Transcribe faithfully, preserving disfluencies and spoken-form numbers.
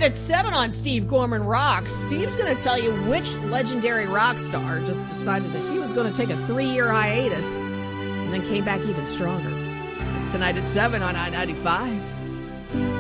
at seven on Steve Gorman Rocks. Steve's going to tell you which legendary rock star just decided that he was going to take a three-year hiatus and then came back even stronger. It's tonight at seven on I ninety-five.